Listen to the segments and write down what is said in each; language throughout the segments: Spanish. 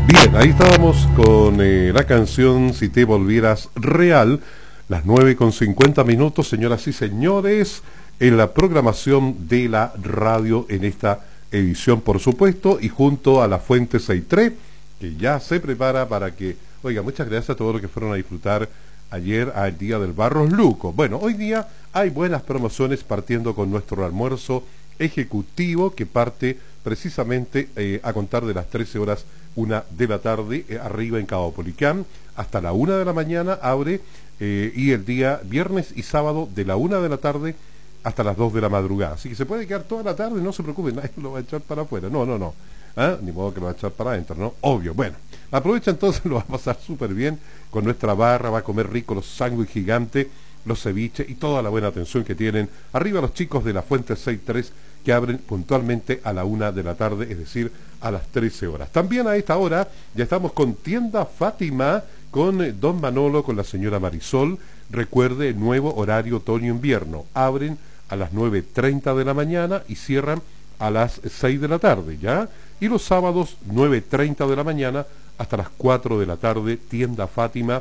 Bien, ahí estábamos con la canción Si te volvieras real, las 9:50, señoras y señores, en la programación de la radio en esta edición, por supuesto, y junto a la Fuente 63, que ya se prepara para que, oiga, muchas gracias a todos los que fueron a disfrutar ayer al Día del Barros Luco. Bueno, hoy día hay buenas promociones partiendo con nuestro almuerzo ejecutivo que parte precisamente a contar de las 13 horas 1 de la tarde, arriba en Cabo Policán, hasta la 1 de la mañana abre, y el día viernes y sábado de la 1 de la tarde hasta las 2 de la madrugada. Así que se puede quedar toda la tarde, no se preocupen, nadie lo va a echar para afuera. No, no, no. ¿Ah? Ni modo que lo va a echar para adentro, ¿no? Obvio. Bueno, aprovecha entonces, lo va a pasar súper bien con nuestra barra, va a comer rico los sándwiches gigantes, los ceviches y toda la buena atención que tienen. Arriba los chicos de la Fuente 63 que abren puntualmente a la 1 de la tarde, es decir, a las 13 horas. También a esta hora ya estamos con Tienda Fátima, con Don Manolo, con la señora Marisol. Recuerde, el nuevo horario otoño-invierno. Abren a las 9:30 de la mañana y cierran a las 6 de la tarde, ¿ya? Y los sábados, 9:30 de la mañana hasta las 4 de la tarde, Tienda Fátima,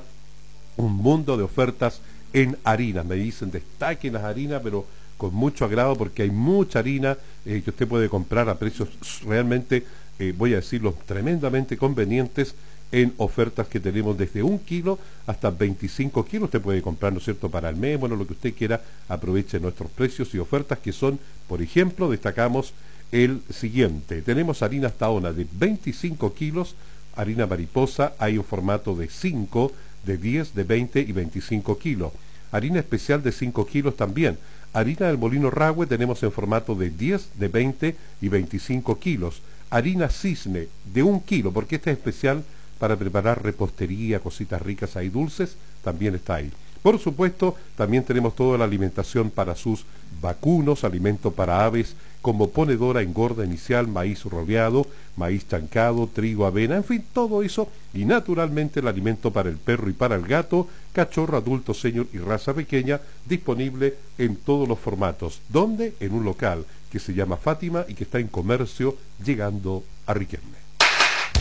un mundo de ofertas en harinas. Me dicen, destaquen las harinas, pero con mucho agrado porque hay mucha harina que usted puede comprar a precios realmente, voy a decirlo, tremendamente convenientes en ofertas que tenemos desde 1 kilo hasta 25 kilos. Usted puede comprar, ¿no es cierto?, para el mes, bueno, lo que usted quiera, aproveche nuestros precios y ofertas que son, por ejemplo, destacamos el siguiente. Tenemos harina Tahona de 25 kilos, harina mariposa, hay un formato de 5, de 10, de 20 y 25 kilos. Harina especial de 5 kilos también. Harina del Molino Rahue tenemos en formato de 10, de 20 y 25 kilos. Harina Cisne de 1 kilo, porque esta es especial para preparar repostería, cositas ricas ahí dulces, también está ahí. Por supuesto, también tenemos toda la alimentación para sus vacunos, alimento para aves, como ponedora, engorda inicial, maíz roleado, maíz chancado, trigo, avena, en fin, todo eso. Y naturalmente el alimento para el perro y para el gato, cachorro, adulto, senior y raza pequeña, disponible en todos los formatos. ¿Dónde? En un local que se llama Fátima y que está en Comercio, llegando a Riquelme.